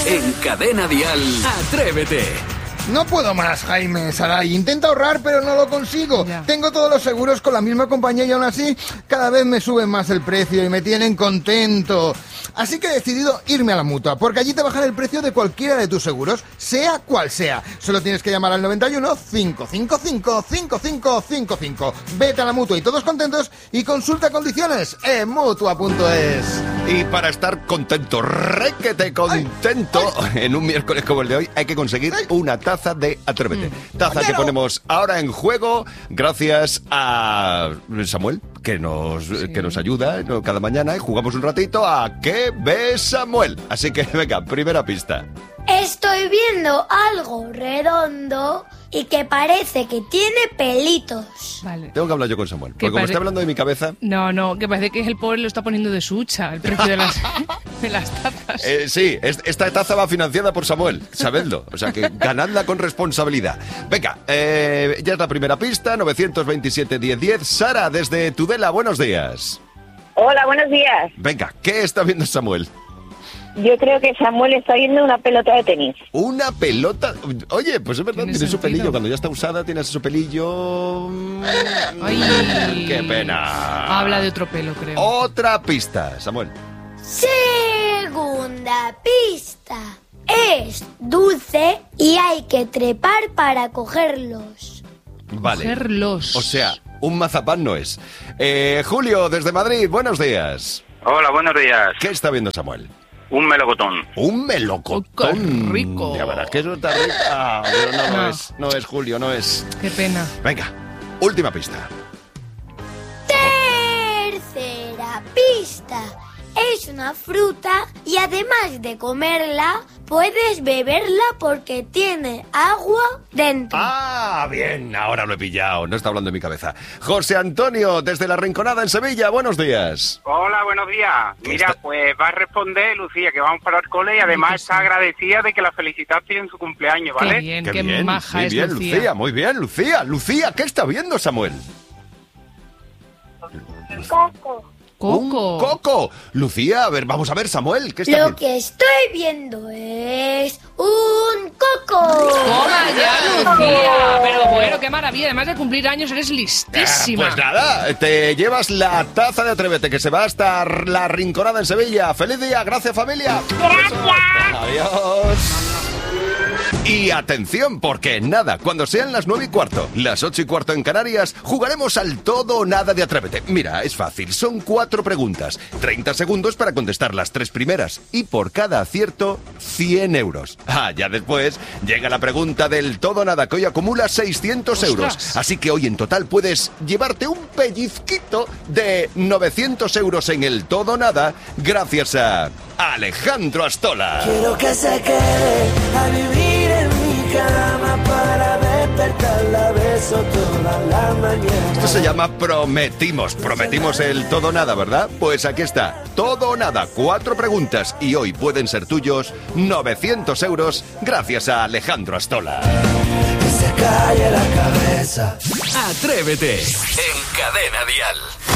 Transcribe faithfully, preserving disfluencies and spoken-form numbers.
En Cadena Dial, Atrévete. No puedo más, Jaime Saray. Intento ahorrar, pero no lo consigo. Ya. Tengo todos los seguros con la misma compañía y aún así cada vez me suben más el precio y me tienen contento. Así que he decidido irme a la Mutua, porque allí te bajan el precio de cualquiera de tus seguros, sea cual sea. Solo tienes que llamar al noventa y uno, cinco cinco cinco, cinco cinco cinco cinco. Vete a la Mutua y todos contentos y consulta condiciones en Mutua punto es. Y para estar contento, requete contento, ay, ay. en un miércoles como el de hoy, hay que conseguir ay. una taza de Atrévete. Mm. Taza que ponemos ahora en juego gracias a Samuel, que nos, sí. que nos ayuda cada mañana y jugamos un ratito a ¿Qué ves, Samuel? Así que venga, primera pista. Estoy viendo algo redondo y que parece que tiene pelitos. Vale. Tengo que hablar yo con Samuel, porque como pare... está hablando de mi cabeza... No, no, que parece que el pobre lo está poniendo de su hucha, el precio de las, de las tazas. Eh, sí, esta taza va financiada por Samuel, sabedlo. O sea que ganadla con responsabilidad. Venga, eh, ya es la primera pista, nueve dos siete, diez diez. Sara, desde Tudela, buenos días. Hola, buenos días. Venga, ¿qué está viendo Samuel? Yo creo que Samuel está viendo una pelota de tenis. ¿Una pelota? Oye, pues es verdad, tiene, tiene su pelillo. Cuando ya está usada, tiene su pelillo... ¡Ay! ¡Qué pena! Habla de otro pelo, creo. Otra pista, Samuel. Segunda pista. Es dulce y hay que trepar para cogerlos. Vale. Cogerlos. O sea, un mazapán no es. Eh, Julio, desde Madrid, buenos días. Hola, buenos días. ¿Qué está viendo Samuel? Un melocotón. Un melocotón. Oh, ¡qué rico! Ya verás que eso está rico. Ah, pero no, no, no es. No es, Julio, no es. Qué pena. Venga, última pista. Tercera pista. Es una fruta y además de comerla, puedes beberla porque tiene agua dentro. Ah, bien, ahora lo he pillado, no está hablando en mi cabeza. José Antonio, desde La Rinconada en Sevilla, buenos días. Hola, buenos días. Mira, está? pues va a responder Lucía, que vamos para el cole y además está agradecida de que la felicitaste en su cumpleaños, ¿vale? Qué bien, qué, qué bien, maja muy es bien, Lucía. Lucía. Muy bien, Lucía. Lucía, ¿qué está viendo Samuel? Coco. Coco. Un coco. Lucía, a ver, vamos a ver, Samuel, ¿qué está Lo viendo? que estoy viendo es un coco. Toma ya, Lucía. Pero bueno, qué maravilla. Además de cumplir años, eres listísima. Ah, pues nada, te llevas la taza de Atrévete, que se va hasta La Rinconada en Sevilla. ¡Feliz día! ¡Gracias, familia! Gracias. ¡Adiós! Y atención, porque nada, cuando sean las nueve y cuarto, las ocho y cuarto en Canarias, jugaremos al todo o nada de Atrévete. Mira, es fácil, son cuatro preguntas, treinta segundos para contestar las tres primeras y por cada acierto, cien euros. Ah, ya después llega la pregunta del todo o nada, que hoy acumula seiscientos euros. ¡Ostras! Así que hoy en total puedes llevarte un pellizquito de novecientos euros en el todo o nada gracias a Alejandro Astola. Quiero que se quede a vivir en mi cama para despertarla, beso toda la mañana. Esto se llama Prometimos. Prometimos el todo o nada, ¿verdad? Pues aquí está, todo o nada, cuatro preguntas y hoy pueden ser tuyos novecientos euros gracias a Alejandro Astola. Que se calle la cabeza. Atrévete en Cadena Dial.